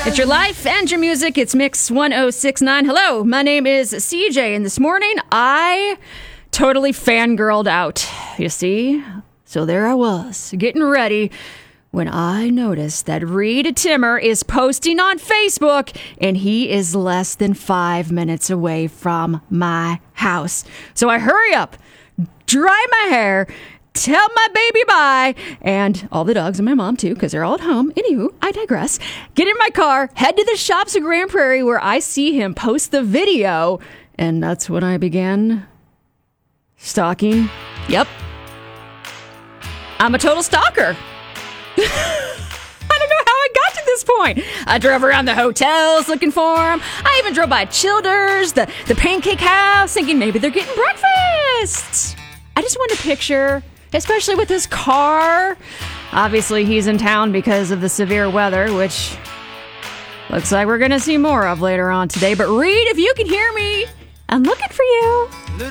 It's your life and your music. It's Mix 1069. Hello, my name is CJ, and this morning I totally fangirled out, you see? So there I was, getting ready, when I noticed that Reed Timmer is posting on Facebook, and he is less than 5 minutes away from my house. So I hurry up, dry my hair, tell my baby bye, and all the dogs and my mom too, because they're all at home. Anywho, I digress. Get in my car, head to the shops of Grand Prairie where I see him post the video, and that's when I began stalking. Yep. I'm a total stalker. I don't know how I got to this point. I drove around the hotels looking for him. I even drove by Childers, the Pancake House, thinking maybe they're getting breakfast. I just want to picture, especially with his car. Obviously, he's in town because of the severe weather, which looks like we're going to see more of later on today. But Reed, if you can hear me, I'm looking for you.